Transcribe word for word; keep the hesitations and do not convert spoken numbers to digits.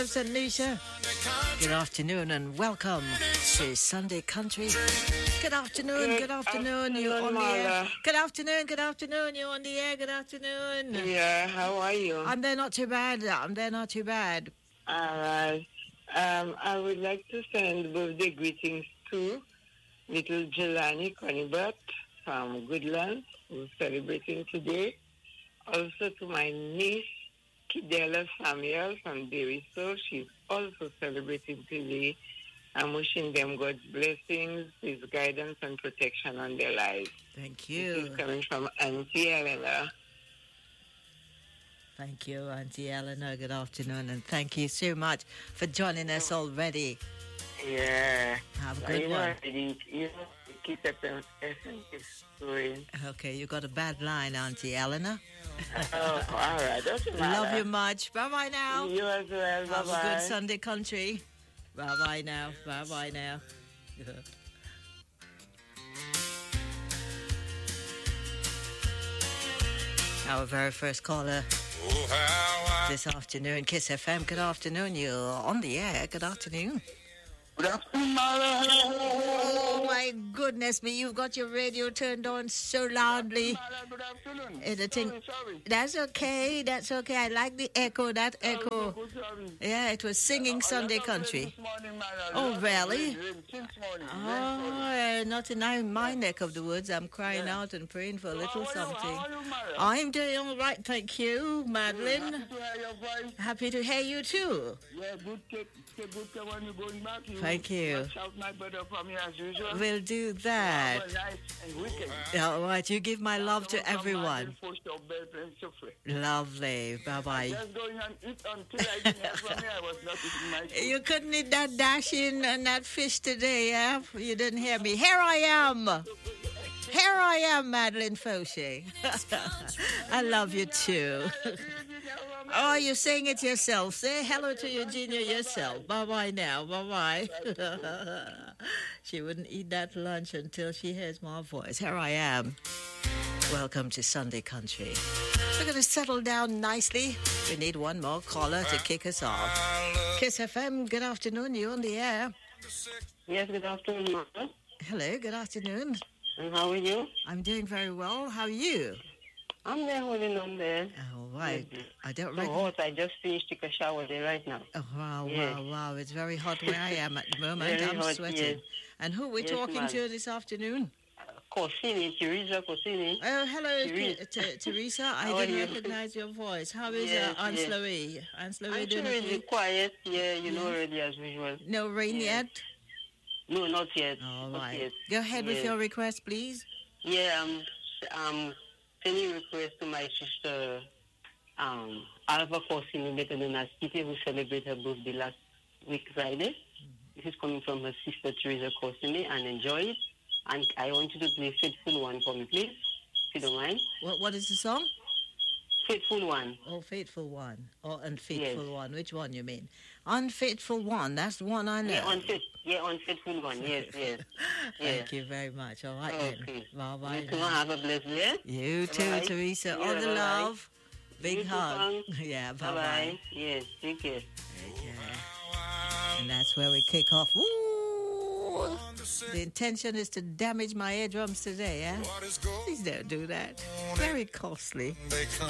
Saint Lucia. Good afternoon and welcome to Sunday Country. Good afternoon, good, good afternoon, you're on the air. Good afternoon, good afternoon, you're on the air, good afternoon. Yeah, how are you? I'm there not too bad, I'm there not too bad. All right. Um, I would like to send birthday greetings to little Jelani Conibert from Goodland, who's celebrating today. Also to my niece, Kidela Samuel from Deriso. She's also celebrating today. I'm wishing them God's blessings, His guidance and protection on their lives. Thank you. This is coming from Auntie Eleanor. Thank you, Auntie Eleanor. Good afternoon, and thank you so much for joining us already. Yeah. Have a good you one. Know, you know, keep up and going. Okay, you got a bad line, Auntie Eleanor. Oh, all right. Doesn't matter. Love you much. Bye-bye now. You as well. Have Bye-bye. a good Sunday Country. Bye-bye now. Bye-bye now. Our very first caller this afternoon, Kiss F M. Good afternoon. You're on the air. Good afternoon. Good afternoon, Mara. Oh, my goodness me. You've got your radio turned on so loudly. Good afternoon. And the thing, Sorry, sorry. that's okay. That's okay. I like the echo, that echo. Oh, sorry. Yeah, it was singing Uh, Sunday a lot of Country. rain this morning, Mara. Oh, Lot of really? rain, rain since morning. Rain, sorry. Oh, not in my neck of the woods. I'm crying Yeah. out and praying for a So little how are you? something. How are you, Mara? I'm doing all right, thank you, Madeline. Happy to hear your voice. Happy to hear you too. Yeah, good take, take good care when you're going back. You Thank you. Watch out, my brother, from me as usual. We'll do Have a that. nice and weekend. All right, you give my love to everyone. Lovely. Bye-bye. Just going on eat until I didn't hear from me. I was not eating my food. You couldn't eat that dashing and that fish today, yeah? You didn't hear me. Here I am. Here I am, Madeline Fauché. I love you too. Oh, you're saying it yourself. Say hello to Eugenia yourself. Bye-bye now. Bye-bye. She wouldn't eat that lunch until she hears my voice. Here I am. Welcome to Sunday Country. We're going to settle down nicely. We need one more caller to kick us off. Kiss F M, good afternoon. You're on the air. Yes, good afternoon, Mara. Hello, good afternoon. And how are you? I'm doing very well. How are you? I'm there holding on there. Oh, right. I don't So reckon... hot, I just finished taking a shower there right now. Oh, wow, Yes. wow, wow. It's very hot where I am at the moment. Very I'm hot, sweating. yes. And who are we Yes, talking ma'am. to this afternoon? Corsini, Teresa Corsini. Oh, hello, Teresa. T- T- Teresa. I How are didn't you? recognize your voice. How is Yes, uh, Aunt yes. Chloe? Aunt Chloe I'm doing really okay? quiet, yeah, you know already as usual. No rain Yes. yet? No, not yet. All not right. yet. Go ahead with Yes. your request, please. Yeah, um, um, sending request to my sister, um, Alva Corsini, better known as Kitty, who celebrated her birthday last week Friday. This is coming from her sister Teresa Corsini, and enjoy it. And I want you to play Faithful One for me, please, if you don't mind. What What is the song? Faithful One. Oh, Faithful One. Oh, Unfaithful Yes. One. Which one you mean? Unfaithful One. That's the one I know. Yeah, unfaith, yeah, unfaithful one. Yes, yes. Thank Yeah. you very much. All right, Okay. then. Bye-bye. You too. now. Have a blessed day. You too, Bye-bye. Teresa. All Yeah, the bye-bye. love. Big You too, hug. Pang. Yeah, Bye bye-bye. bye. Yes, take care. Okay. And that's where we kick off. Ooh. The intention is to damage my eardrums today, eh? Please don't do that. Very costly. They come